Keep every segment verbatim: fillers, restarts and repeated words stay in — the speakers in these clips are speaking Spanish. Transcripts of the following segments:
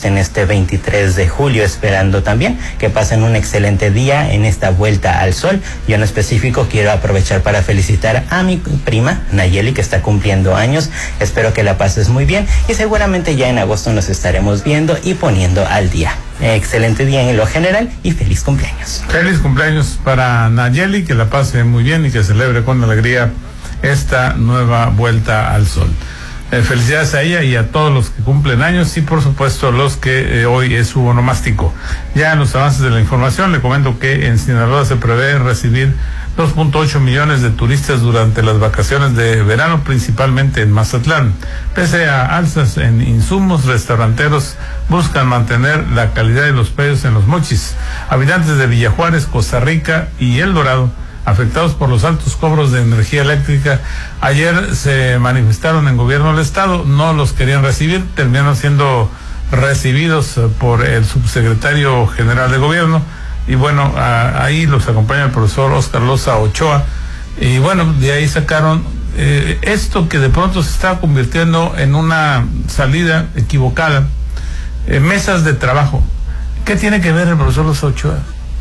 disfruten este veintitrés de julio, esperando también que pasen un excelente día en esta vuelta al sol. Yo en específico quiero aprovechar para felicitar a mi prima Nayeli, que está cumpliendo años. Espero que la pases muy bien y seguramente ya en agosto nos estaremos viendo y poniendo al día. Excelente día en lo general y feliz cumpleaños. Feliz cumpleaños para Nayeli, que la pase muy bien y que celebre con alegría esta nueva vuelta al sol. Eh, felicidades a ella y a todos los que cumplen años y por supuesto los que eh, hoy es su onomástico. Ya en los avances de la información le comento que en Sinaloa se prevé recibir dos punto ocho millones de turistas durante las vacaciones de verano, principalmente en Mazatlán. Pese a alzas en insumos, restauranteros buscan mantener la calidad de los precios en los mochis. Habitantes de Villa Juárez, Costa Rica y El Dorado, afectados por los altos cobros de energía eléctrica, ayer se manifestaron en gobierno del estado, no los querían recibir, terminaron siendo recibidos por el subsecretario general de gobierno, y bueno, a, ahí los acompaña el profesor Oscar Loza Ochoa, y bueno, de ahí sacaron eh, esto que de pronto se está convirtiendo en una salida equivocada, eh, mesas de trabajo. ¿Qué tiene que ver el profesor Loza Ochoa?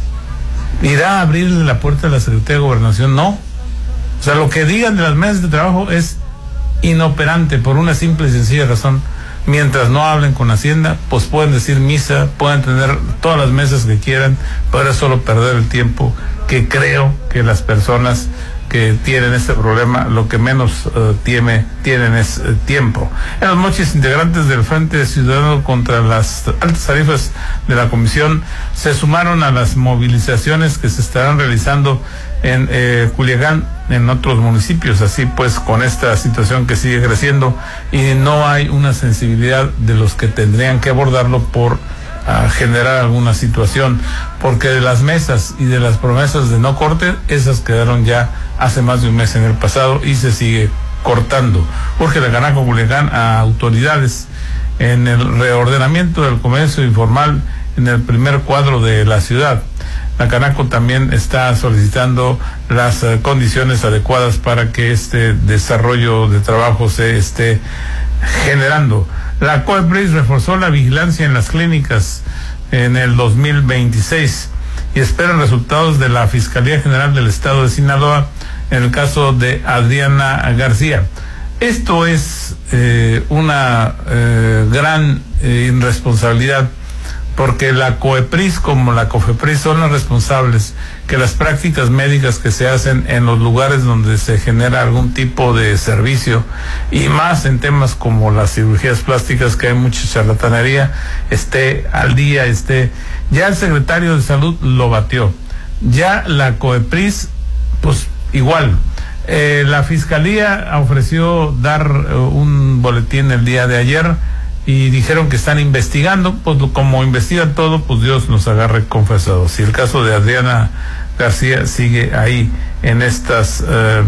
¿Irá a abrirle la puerta a la Secretaría de Gobernación? No. O sea, lo que digan de las mesas de trabajo es inoperante por una simple y sencilla razón. Mientras no hablen con Hacienda, pues pueden decir misa, pueden tener todas las mesas que quieran, pero es solo perder el tiempo, que creo que las personas que tienen este problema lo que menos uh, tiene, tienen es uh, tiempo. En los mochis, integrantes del Frente Ciudadano contra las altas tarifas de la Comisión se sumaron a las movilizaciones que se estarán realizando en eh, Culiacán, en otros municipios. Así pues, con esta situación que sigue creciendo y no hay una sensibilidad de los que tendrían que abordarlo por a generar alguna situación, porque de las mesas y de las promesas de no corte, esas quedaron ya hace más de un mes en el pasado y se sigue cortando. Urge la Canaco Culiacán a autoridades en el reordenamiento del comercio informal en el primer cuadro de la ciudad. La Canaco también está solicitando las uh, condiciones adecuadas para que este desarrollo de trabajo se esté generando. La COEPRIS reforzó la vigilancia en las clínicas en el dos mil veintiséis y esperan resultados de la Fiscalía General del Estado de Sinaloa en el caso de Adriana García. Esto es eh, una eh, gran eh, irresponsabilidad, porque la COEPRIS como la COFEPRIS son las responsables que las prácticas médicas que se hacen en los lugares donde se genera algún tipo de servicio, y más en temas como las cirugías plásticas, que hay mucha charlatanería, esté al día, esté... Ya el secretario de Salud lo batió, ya la COEPRIS, pues igual. Eh, la Fiscalía ofreció dar uh, un boletín el día de ayer, y dijeron que están investigando. Pues como investigan todo, pues Dios los agarre confesados. Si el caso de Adriana García sigue ahí en estas eh,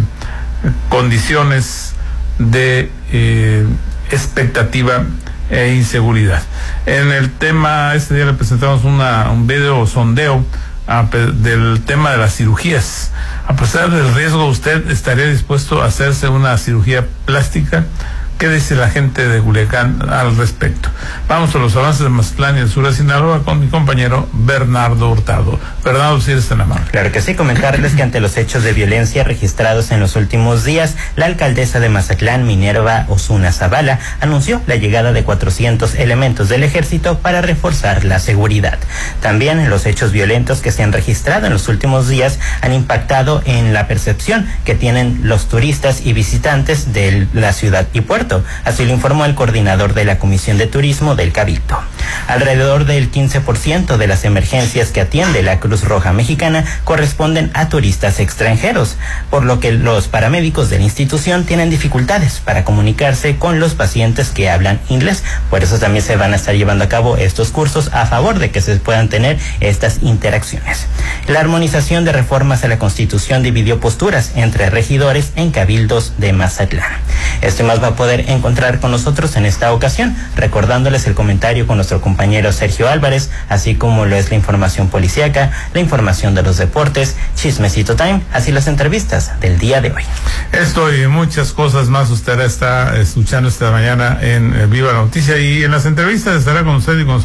condiciones de eh, expectativa e inseguridad. En el tema, este día le presentamos una, un video sondeo a, del tema de las cirugías. A pesar del riesgo, ¿usted estaría dispuesto a hacerse una cirugía plástica? ¿Qué dice la gente de Culiacán al respecto? Vamos a los avances de Mazatlán y el sur de Sinaloa con mi compañero Bernardo Hurtado. Bernardo, si eres tan amable. Claro que sí, comentarles que ante los hechos de violencia registrados en los últimos días, la alcaldesa de Mazatlán, Minerva Osuna Zavala, anunció la llegada de cuatrocientos elementos del ejército para reforzar la seguridad. También los hechos violentos que se han registrado en los últimos días han impactado en la percepción que tienen los turistas y visitantes de la ciudad y puerto. Así lo informó el coordinador de la Comisión de Turismo del Cabildo. Alrededor del quince por ciento de las emergencias que atiende la Cruz Roja Mexicana corresponden a turistas extranjeros, por lo que los paramédicos de la institución tienen dificultades para comunicarse con los pacientes que hablan inglés. Por eso también se van a estar llevando a cabo estos cursos a favor de que se puedan tener estas interacciones. La armonización de reformas a la Constitución dividió posturas entre regidores en cabildos de Mazatlán. Esto y más va a poder encontrar con nosotros en esta ocasión, recordándoles el comentario con nuestro compañero Sergio Álvarez, así como lo es la información policíaca, la información de los deportes, Chismecito Time, así las entrevistas del día de hoy. Esto y muchas cosas más usted está escuchando esta mañana en Viva la Noticia, y en las entrevistas estará con usted y con